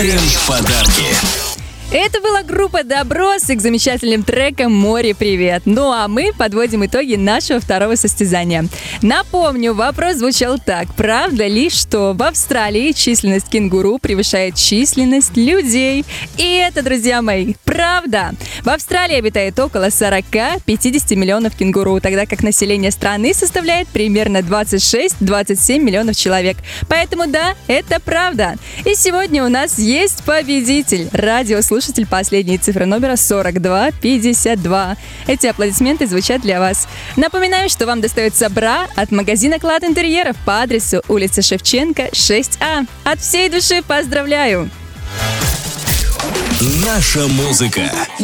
Подарки. Это была группа «Добро» с их замечательным треком «Море, привет». Ну а мы подводим итоги нашего второго состязания. Напомню, вопрос звучал так. Правда ли, что в Австралии численность кенгуру превышает численность людей? И это, друзья мои, правда. В Австралии обитает около 40-50 миллионов кенгуру, тогда как население страны составляет примерно 26-27 миллионов человек. Поэтому да, это правда. И сегодня у нас есть победитель. Радиослушатель последней цифры номера 4252. Эти аплодисменты звучат для вас. Напоминаю, что вам достается бра от магазина «Клад интерьеров» по адресу улица Шевченко, 6А. От всей души поздравляю! Наша музыка.